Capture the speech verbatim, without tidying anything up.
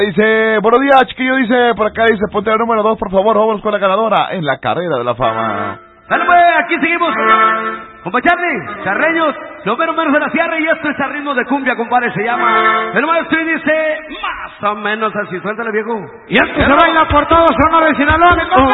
Dice, buenos días, chiquillo, dice, por acá dice, ponte la número dos, por favor, vámonos con la ganadora en la carrera de la fama. Dale pues, aquí seguimos, compa Charlie, charreños, los menos menos de la sierra, y esto es a ritmo de cumbia, compadre, se llama el maestro y dice, más o menos así, suéltale viejo. Y esto se baila por todos, zona de Sinaloa,